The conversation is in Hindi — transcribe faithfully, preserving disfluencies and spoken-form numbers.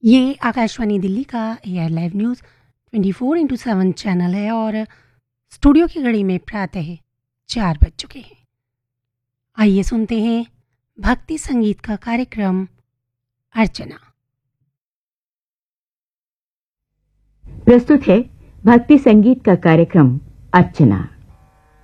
ये आकाशवाणी दिल्ली का AR live news twenty four into seven channel है और स्टूडियो की घड़ी में प्रातः चार बज चुके हैं। आइए सुनते हैं भक्ति संगीत का कार्यक्रम अर्चना। प्रस्तुत है भक्ति संगीत का कार्यक्रम अर्चना।